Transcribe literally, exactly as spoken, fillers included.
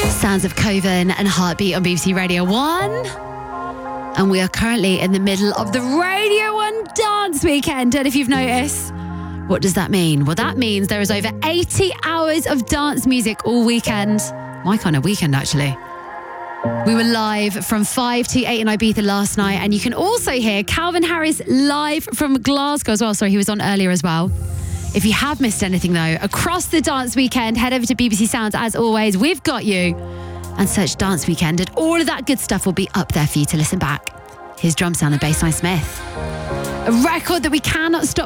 Sounds of Coven and Heartbeat on B B C Radio one. And we are currently in the middle of the Radio one Dance Weekend. And if you've noticed, what does that mean? Well, that means there is over eighty hours of dance music all weekend. My kind of weekend, actually. We were live from five to eight in Ibiza last night. And you can also hear Calvin Harris live from Glasgow as well. Sorry, he was on earlier as well. If you have missed anything, though, across the dance weekend, head over to B B C Sounds. As always, we've got you. And search Dance Weekend. And all of that good stuff will be up there for you to listen back. Here's Drum Sound and Bassline Smith. A record that we cannot stop